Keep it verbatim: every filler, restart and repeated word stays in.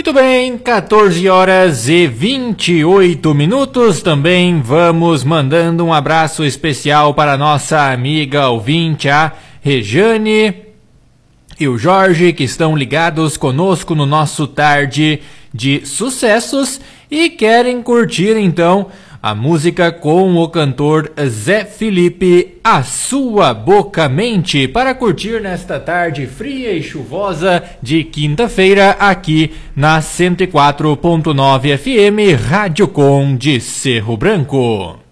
Muito bem, quatorze horas e vinte e oito minutos. Também vamos mandando um abraço especial para nossa amiga ouvinte, a Rejane e o Jorge, que estão ligados conosco no nosso Tarde de Sucessos e querem curtir então a música com o cantor Zé Felipe, A Sua Boca Mente, para curtir nesta tarde fria e chuvosa de quinta-feira aqui na cento e quatro ponto nove F M Rádio Com de Cerro Branco.